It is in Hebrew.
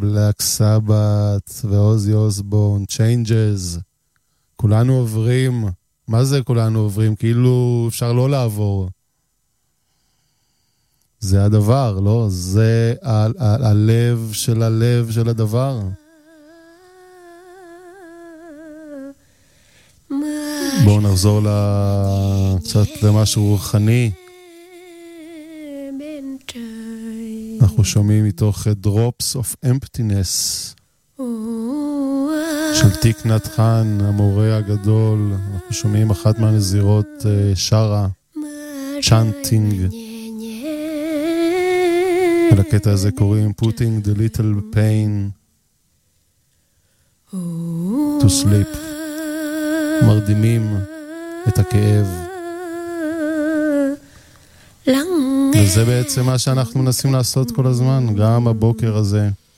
בלק סבת ואוזי אוסבורן, Changes. כולנו עוברים. מה זה כולנו עוברים? כאילו אפשר לא לעבור. זה הדבר, לא? זה הלב של הלב של הדבר. בואו נחזור קצת למשהו רוחני. אנחנו שומעים מתוך Drops of Emptiness של תיק נתחן, המורה הגדול. אנחנו שומעים אחת מהנזירות שרה, צ'אנטינג. ולקטע הזה קוראים Putting the little pain to sleep. מרדימים את הכאב. וזה בעצם מה שאנחנו מנסים לעשות כל הזמן, גם הבוקר הזה.